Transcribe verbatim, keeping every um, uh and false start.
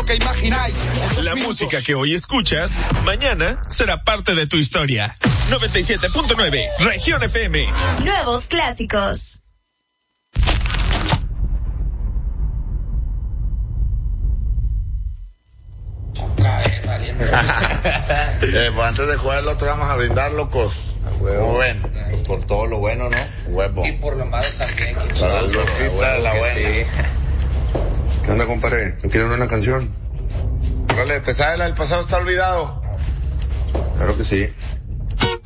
que imagináis. La música que hoy escuchas, mañana será parte de tu historia. noventa y siete punto nueve, Región F M. Nuevos clásicos. eh, pues antes de jugar el otro vamos a brindar, locos. Huevo. Bueno, pues por todo lo bueno, ¿no? Huevo. Y por lo malo también. Para la rosita de la buena. Sí. ¿Qué onda, compadre? ¿No quieren una canción? Dale, ¿te sabes la del pasado está olvidado? Claro que sí.